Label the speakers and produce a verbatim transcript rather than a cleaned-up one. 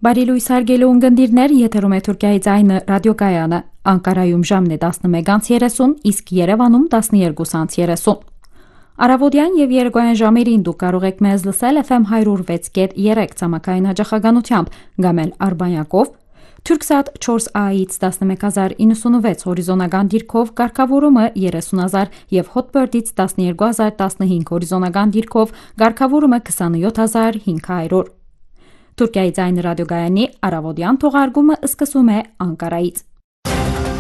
Speaker 1: Բարի լույս հարգելի ունկնդիրներ, եթերում է Թուրքիայի ձայնը ռադիոկայանը, Անկարայում ժամն է տասնմեկ երեսուն, իսկ Երևանում տասնյոթ երեսուն։ Առավոտյան եւ երեկոյան ժամերին դուք կարող եք մեզ լսել F M one oh six point three ցամաքային հաճախականությամբ, կամ էլ Արբանյակով, Turksat four A-ից տասնմեկ հազար նավսանվեց հորիզոնական դիրքով կարգավորումը երեսուն հազար եւ Hotbird-ից տասնյոթ հազար տասնհինգ հորիզոնական դիրքով կարգավորումը քսանյոթ հազար հինգ հարյուր։ Թուրքիայի ձայնը ռադիոգայանի առավոտյան թողարկումը սկսում է Անկարայից։